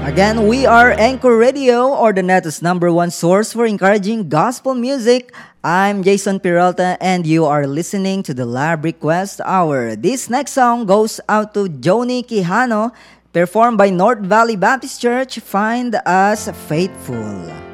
Again, we are Anchor Radio, or the net's number one source for encouraging gospel music. I'm Jason Peralta, and you are listening to the Lab Request Hour. This next song goes out to Joni Quijano, performed by North Valley Baptist Church. Find Us Faithful.